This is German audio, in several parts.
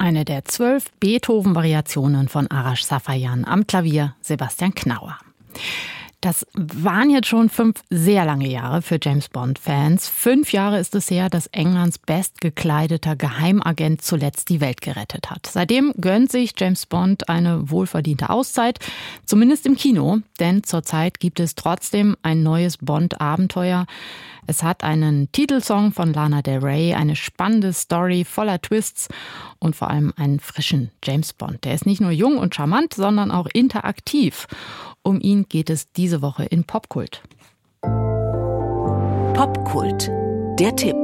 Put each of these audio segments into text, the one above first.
Eine der 12 Beethoven-Variationen von Arash Safayan, am Klavier Sebastian Knauer. Das waren jetzt schon 5 sehr lange Jahre für James-Bond-Fans. 5 Jahre ist es her, dass Englands bestgekleideter Geheimagent zuletzt die Welt gerettet hat. Seitdem gönnt sich James Bond eine wohlverdiente Auszeit, zumindest im Kino. Denn zurzeit gibt es trotzdem ein neues Bond-Abenteuer. Es hat einen Titelsong von Lana Del Rey, eine spannende Story voller Twists und vor allem einen frischen James Bond. Der ist nicht nur jung und charmant, sondern auch interaktiv. Um ihn geht es diese Woche in Popkult. Popkult, der Tipp.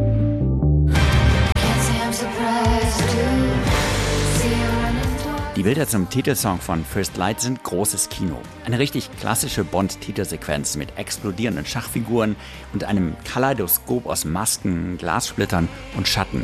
Die Bilder zum Titelsong von First Light sind großes Kino. Eine richtig klassische Bond-Titelsequenz mit explodierenden Schachfiguren und einem Kaleidoskop aus Masken, Glassplittern und Schatten.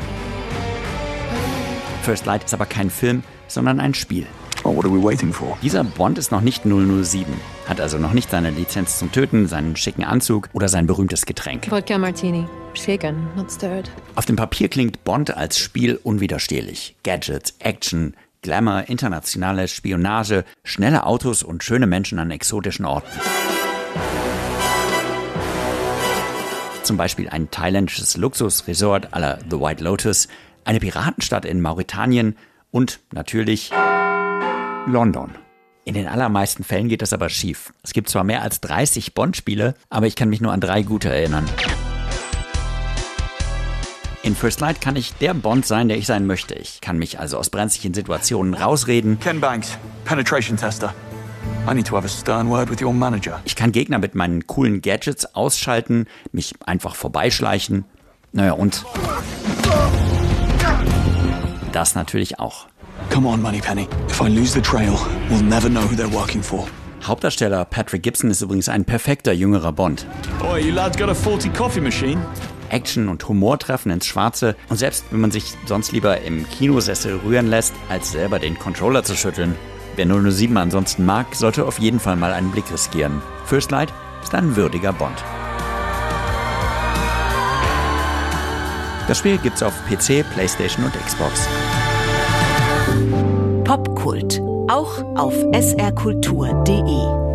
First Light ist aber kein Film, sondern ein Spiel. Oh, what are we waiting for? Dieser Bond ist noch nicht 007, hat also noch nicht seine Lizenz zum Töten, seinen schicken Anzug oder sein berühmtes Getränk. Vodka Martini. Shaken, not stirred. Auf dem Papier klingt Bond als Spiel unwiderstehlich. Gadgets, Action, Glamour, internationale Spionage, schnelle Autos und schöne Menschen an exotischen Orten. Zum Beispiel ein thailändisches Luxusresort à la The White Lotus, eine Piratenstadt in Mauretanien und natürlich London. In den allermeisten Fällen geht das aber schief. Es gibt zwar mehr als 30 Bond-Spiele, aber ich kann mich nur an 3 gute erinnern. In First Light kann ich der Bond sein, der ich sein möchte. Ich kann mich also aus brenzlichen Situationen rausreden. Ken Banks, Penetration Tester. I need to have a stern word with your manager. Ich kann Gegner mit meinen coolen Gadgets ausschalten, mich einfach vorbeischleichen. Naja, und das natürlich auch. Come on, Moneypenny. If I lose the trail, we'll never know who they're working for. Hauptdarsteller Patrick Gibson ist übrigens ein perfekter jüngerer Bond. Oh, you lads got a faulty coffee machine? Action und Humor treffen ins Schwarze. Und selbst wenn man sich sonst lieber im Kinosessel rühren lässt, als selber den Controller zu schütteln. Wer 007 ansonsten mag, sollte auf jeden Fall mal einen Blick riskieren. First Light ist ein würdiger Bond. Das Spiel gibt's auf PC, PlayStation und Xbox. Popkult, auch auf srkultur.de.